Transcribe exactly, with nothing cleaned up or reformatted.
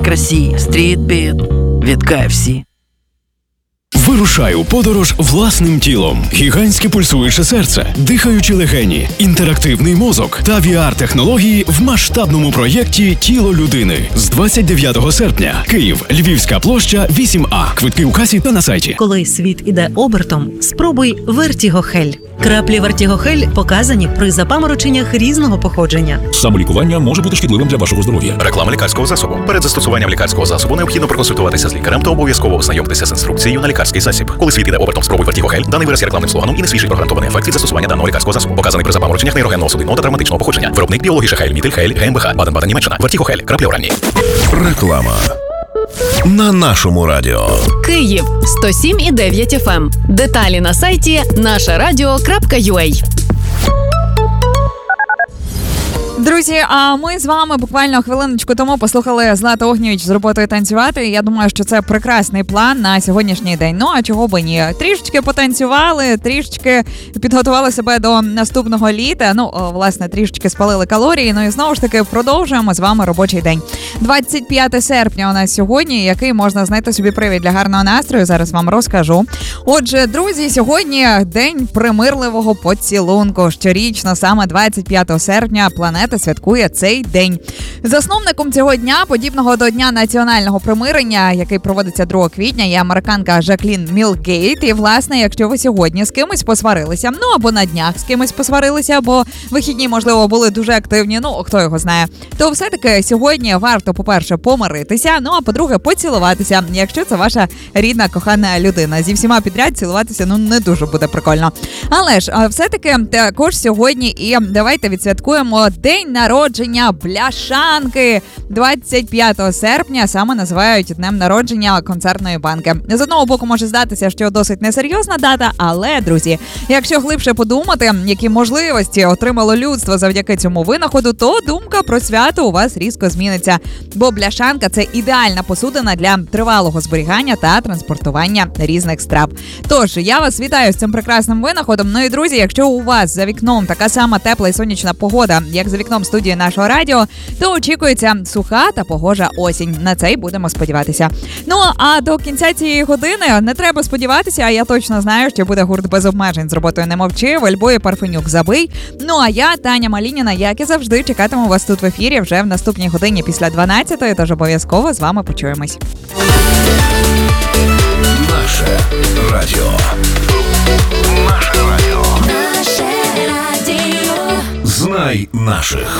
красі, стрітбіт від кей еф сі. Вирушай у подорож власним тілом. Гігантське пульсуюче серце, дихаючі легені, інтерактивний мозок та ві ар-технології в масштабному проєкті «Тіло людини». З двадцять дев'ятого серпня. Київ, Львівська площа, вісім А. Квитки у касі та на сайті. Коли світ іде обертом, спробуй Вертігохель. Краплі Вертігохель показані при запамороченнях різного походження. Самолікування може бути шкідливим для вашого здоров'я. Реклама лікарського засобу. Перед застосуванням лікарського засобу необхідно проконсультуватися з лікарем та обов'язково ознайомитися з інструкцією на лікарський засіб. Коли світ іде обертом, спробуй Вертігохель. Даний вираз є рекламним слоганом і не свідчить про гарантований ефект від застосування даного лікарського засобу. Показаний при запамороченнях нейрогенного судинного та травматичного походження. Виробник біологіша Хель, Мітель Хель, ГМБХ, Баден-Баден, Німеччина. Вертігохель. Краплі оральні. Реклама на нашому радіо. Київ сто сім і дев'ять еф ем. Деталі на сайті наша радіо крапка ю а. Друзі, а ми з вами буквально хвилиночку тому послухали Злату Огнєвіч з роботою «Танцювати». Я думаю, що це прекрасний план на сьогоднішній день. Ну, а чого би ні? Трішечки потанцювали, трішечки підготували себе до наступного літа. Ну, власне, трішечки спалили калорії. Ну і знову ж таки продовжуємо з вами робочий день. двадцять п'яте серпня у нас сьогодні, який можна знайти собі привід для гарного настрою. Зараз вам розкажу. Отже, друзі, сьогодні день примирливого поцілунку. Щорічно, саме двадцять п'ятого серпня, планета святкує цей день. Засновником цього дня, подібного до Дня національного примирення, який проводиться другого квітня, є американка Жаклін Мілгейт. І, власне, якщо ви сьогодні з кимось посварилися, ну або на днях з кимось посварилися, або вихідні, можливо, були дуже активні, ну, хто його знає, то все-таки сьогодні варто, по-перше, помиритися, ну, а по-друге, поцілуватися, якщо це ваша рідна, кохана людина. Зі всіма підряд цілуватися, ну, не дуже буде прикольно. Але ж, все-таки також сьогодні і давайте відсвяткуємо день народження бляшанки. двадцять п'ятого серпня саме називають днем народження концертної банки. З одного боку може здатися, що досить несерйозна дата, але, друзі, якщо глибше подумати, які можливості отримало людство завдяки цьому винаходу, то думка про свято у вас різко зміниться. Бо бляшанка – це ідеальна посудина для тривалого зберігання та транспортування різних страв. Тож, я вас вітаю з цим прекрасним винаходом. Ну і, друзі, якщо у вас за вікном така сама тепла і сонячна погода, як за вікном студії нашого радіо, то очікується суха та погожа осінь. На це й будемо сподіватися. Ну, а до кінця цієї години не треба сподіватися, а я точно знаю, що буде гурт «Без обмежень» з роботою «Не мовчи», Вельбо і Парфенюк «Забий». Ну, а я, Таня Малініна, як і завжди, чекатиму вас тут в ефірі вже в наступній годині після дванадцятої, тож обов'язково з вами почуємось. Наше радіо. Наше радіо. Наше радіо. Знай наших.